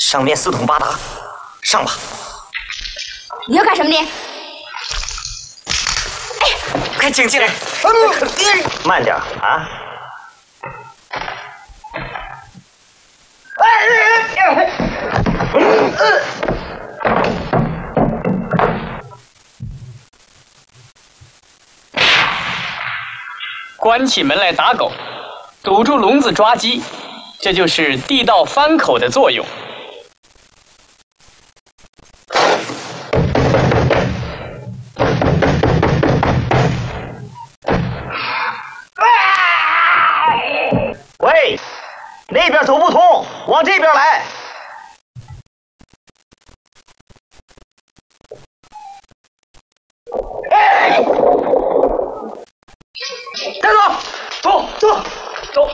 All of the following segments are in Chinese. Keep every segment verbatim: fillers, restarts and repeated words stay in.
上面四通八达，上吧。 你要干什么你？ 哎，快请进来。慢点啊！ 关起门来打狗，堵住笼子抓鸡，这就是地道翻口的作用。 喂，那边走不通，往这边来。哎，站住！走走走！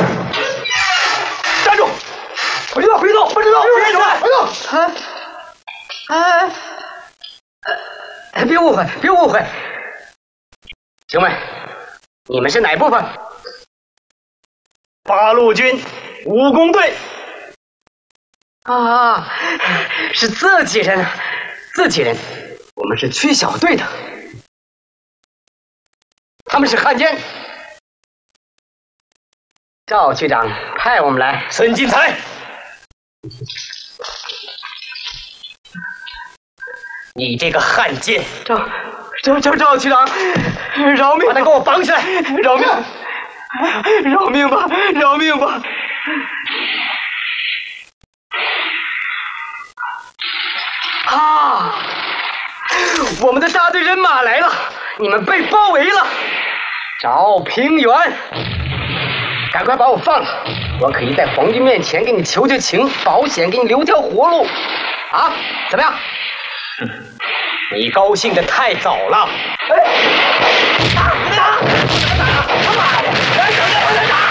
站住！回走回走！不知道，别走！回走！ 啊啊！哎，别误会，别误会，兄妹，你们是哪部分？ 八路军武工队。 啊，是自己人，自己人，我们是区小队的，他们是汉奸。赵区长派我们来。 孙金才，你这个汉奸！ 赵赵赵赵区长，饶命！ 把他给我绑起来！ 饶命！饶命吧！饶命吧！啊！我们的大队人马来了，你们被包围了。赵平原，赶快把我放了，我可以在皇军面前给你求求情，保险给你留条活路。啊，怎么样？ 你高兴的太早了。哎，打！打！打！他妈的！来人了！快打！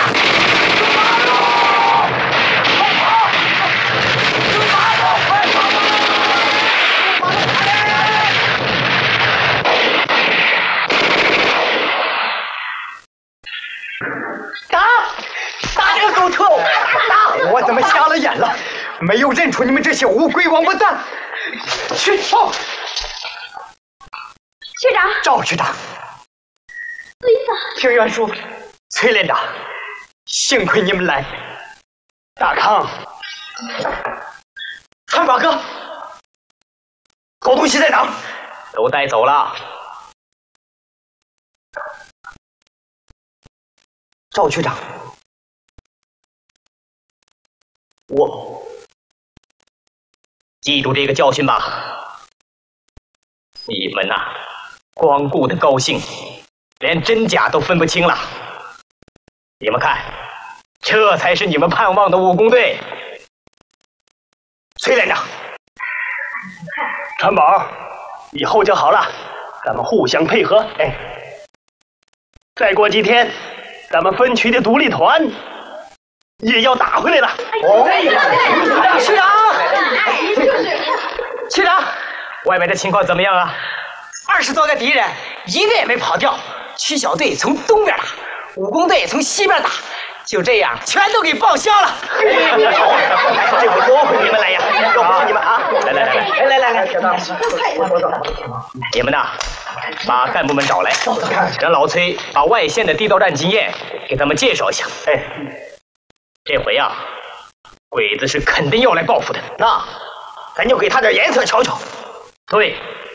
打！打这个狗臭！打！我怎么瞎了眼了？没有认出你们这些乌龟王八蛋！去报！ 区长， 赵区长， 李嫂， 平原叔，崔连长，幸亏你们来。大康，汉寡哥，狗东西在哪？都带走了。赵区长，我记住这个教训吧。你们呐、啊，光顾的高兴，连真假都分不清了。你们看，这才是你们盼望的武工队。崔连长，川宝，以后就好了，咱们互相配合。哎，再过几天，咱们分区的独立团也要打回来了。哦，区长，区长，外面的情况怎么样啊？二十多个敌人，一个也没跑掉。区小队从东边打，武工队从西边打，就这样全都给报销了。这回多亏你们来呀！要不是你们啊，来来来来来来来，小张，你们呐，把干部们找来，让老崔把外线的地道战经验给他们介绍一下。哎，这回呀，鬼子是肯定要来报复的，那咱就给他点颜色瞧瞧。对，